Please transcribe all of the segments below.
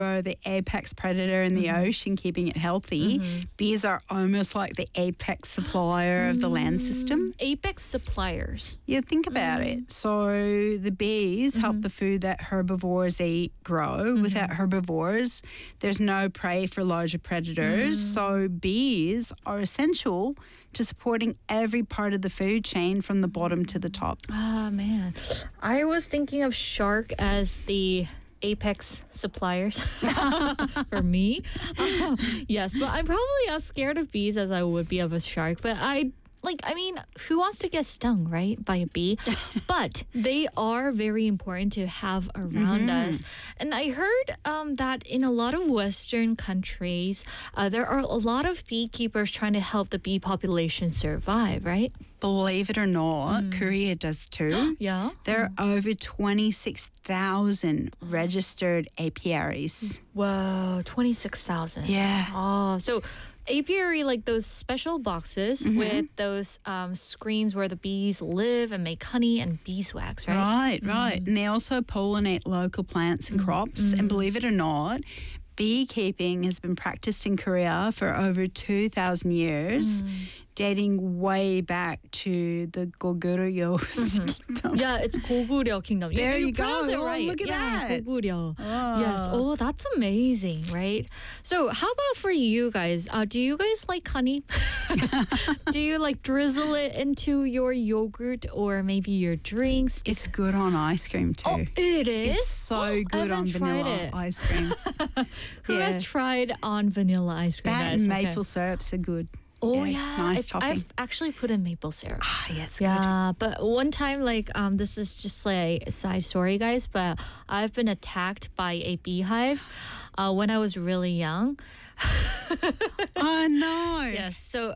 the apex predator in the ocean, keeping it healthy. Bees are almost like the apex supplier of the land system. Apex suppliers. Yeah, think about it. So the bees help the food that herbivores eat grow. Without herbivores, there's no prey for larger predators. So bees are essential to supporting every part of the food chain from the bottom to the top. Ah, man. I was thinking of shark as the apex suppliers for me. Yes, but I'm probably as scared of bees as I would be of a shark. But who wants to get stung, right, by a bee? But they are very important to have around us. And I heard that in a lot of Western countries, there are a lot of beekeepers trying to help the bee population survive, right? Believe it or not, Korea does too. Yeah. There are over 26,000 registered apiaries. Whoa, 26,000. Yeah. Oh, so apiary, like those special boxes with those screens where the bees live and make honey and beeswax, right? Right. And they also pollinate local plants and crops. And believe it or not, beekeeping has been practiced in Korea for over 2,000 years, dating way back to the Goguryeo kingdom. Yeah, it's Goguryeo kingdom. There you pronounce go. it Oh, right. look at that. Goguryeo. Oh. Yes. Oh, that's amazing, right? So how about for you guys? Do you guys like honey? Do you like drizzle it into your yogurt or maybe your drinks? It's good on ice cream too. Oh, it is? It's so I good on haven't tried vanilla it. ice cream. Who has tried on vanilla ice cream, That guys? and Okay. maple syrups are good. Oh yeah, Nice topping. I've actually put in maple syrup. Ah, yeah, it's Yeah, but one time, this is just like a side story, guys, but I've been attacked by a beehive when I was really young. good. Oh, no. Yes, so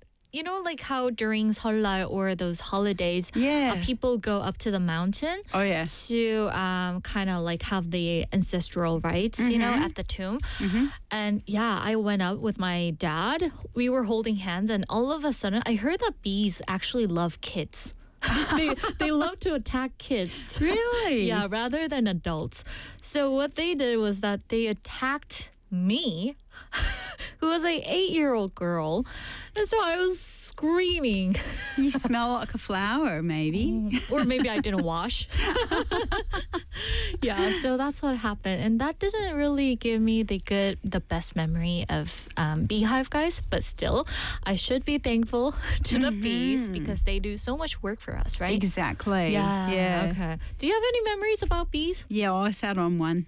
how during Seollal or those holidays, Yeah. people go up to the mountain Oh, yeah. to kind of like have the ancestral rites, at the tomb. And yeah, I went up with my dad. We were holding hands, and all of a sudden, I heard that bees actually love kids. they love to attack kids. Really? Yeah, rather than adults. So what they did was that they attacked me, who was a 8-year-old girl, and so I was screaming. You smell like a flower, maybe. Or maybe I didn't wash. Yeah, so that's what happened, and that didn't really give me the best memory of beehive, guys. But still, I should be thankful to the bees because they do so much work for us, right? Exactly. Yeah. Okay. Do you have any memories about bees? Yeah, I sat on one.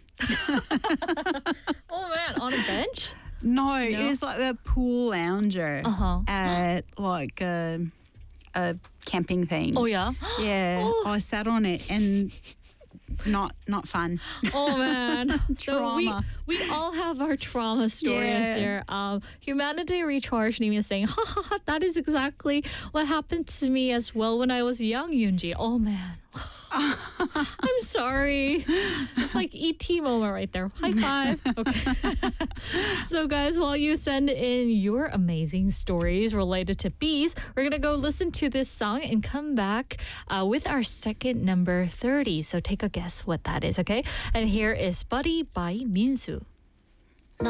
Oh man, on a bench? No, it was like a pool lounger at like a camping thing. Oh yeah. Yeah, Oh. I sat on it and not fun. Oh man. So Trauma. we all have our trauma stories Yeah. here. Humanity Recharge Name is saying, ha ha ha, that is exactly what happened to me as well when I was young, Yoonji. Oh man. I'm sorry. It's like E.T. moment right there. High five. Okay. So guys, while you send in your amazing stories related to bees, we're going to go listen to this song and come back with our second number 30. So take a guess what that is, okay? And here is Buddy by Minsu.